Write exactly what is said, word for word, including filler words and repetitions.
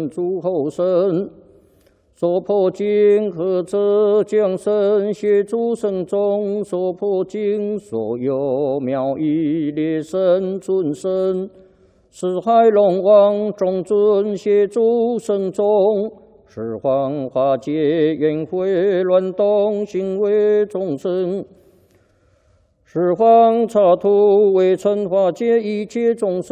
神诸后生。娑婆经何者将生协诸圣众？娑婆经所有妙义列圣尊神，四海龙王众尊协诸圣众，十方化解缘会乱动行为众生，十方刹土为尘化解一切众生。